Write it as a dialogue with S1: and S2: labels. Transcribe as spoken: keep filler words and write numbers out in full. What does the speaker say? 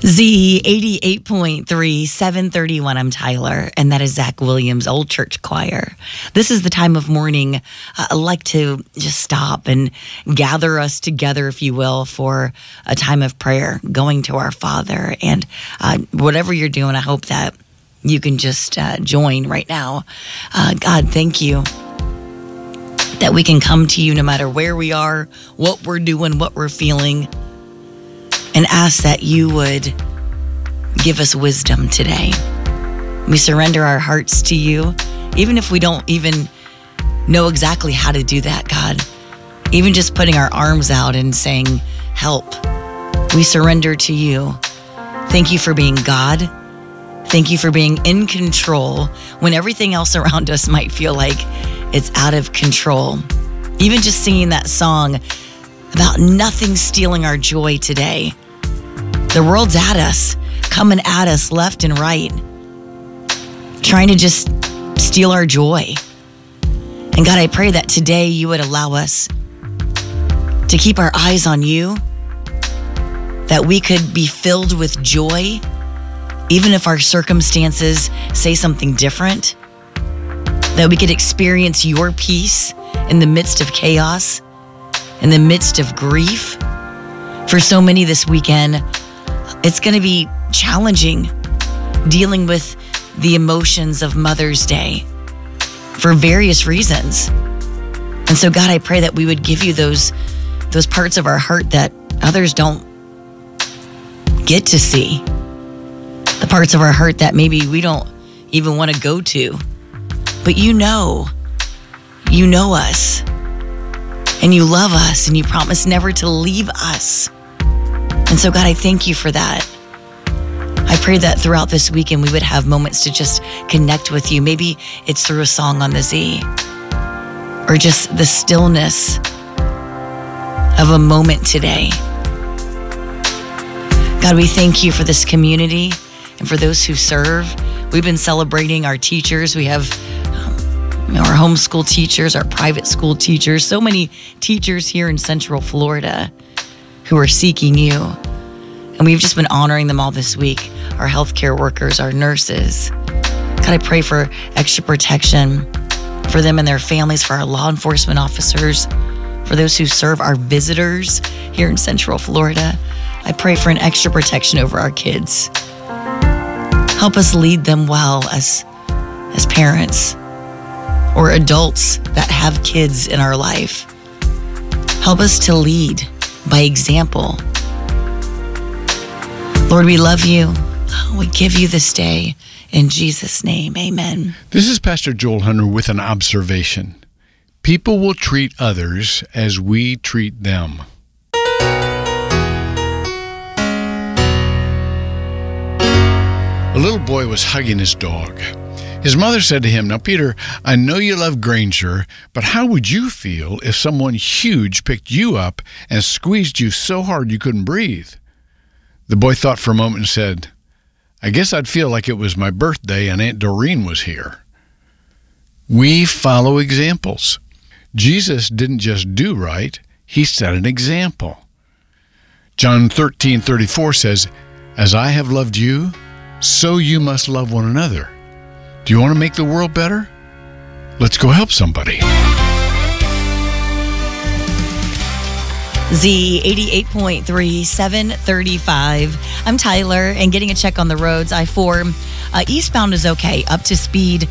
S1: Z eighty-eight point three, seven thirty-one. I'm Tyler, and that is Zach Williams, Old Church Choir. This is the time of morning uh, I like to just stop and gather us together, if you will, for a time of prayer, going to our Father. And uh, whatever you're doing, I hope that you can just uh, join right now. Uh, God, thank you that we can come to you no matter where we are, what we're doing, what we're feeling, and ask that you would give us wisdom today. We surrender our hearts to you, even if we don't even know exactly how to do that, God. Even just putting our arms out and saying, help. We surrender to you. Thank you for being God. Thank you for being in control when everything else around us might feel like it's out of control. Even just singing that song about nothing stealing our joy today. The world's at us, coming at us left and right, trying to just steal our joy. And God, I pray that today you would allow us to keep our eyes on you, that we could be filled with joy, even if our circumstances say something different, that we could experience your peace in the midst of chaos, in the midst of grief. For so many this weekend, it's going to be challenging dealing with the emotions of Mother's Day for various reasons. And so, God, I pray that we would give you those, those parts of our heart that others don't get to see. The parts of our heart that maybe we don't even want to go to. But you know, you know us, and you love us, and you promise never to leave us. And so, God, I thank you for that. I pray that throughout this weekend, we would have moments to just connect with you. Maybe it's through a song on the Z, or just the stillness of a moment today. God, we thank you for this community and for those who serve. We've been celebrating our teachers. We have um, our homeschool teachers, our private school teachers, so many teachers here in Central Florida who are seeking you. And we've just been honoring them all this week. Our healthcare workers, our nurses. God, I pray for extra protection for them and their families, for our law enforcement officers, for those who serve our visitors here in Central Florida. I pray for an extra protection over our kids. Help us lead them well as, as parents or adults that have kids in our life. Help us to lead by example. Lord, we love you. We give you this day. In Jesus' name, amen.
S2: This is Pastor Joel Hunter with an observation. People will treat others as we treat them. A little boy was hugging his dog. His mother said to him, "Now, Peter, I know you love Granger, but how would you feel if someone huge picked you up and squeezed you so hard you couldn't breathe?" The boy thought for a moment and said, "I guess I'd feel like it was my birthday and Aunt Doreen was here." We follow examples. Jesus didn't just do right, he set an example. John thirteen thirty-four says, "As I have loved you, so you must love one another." Do you want to make the world better? Let's go help somebody.
S1: Z eighty-eight point three, seven thirty-five. I'm Tyler, and getting a check on the roads. I four uh, eastbound is okay, up to speed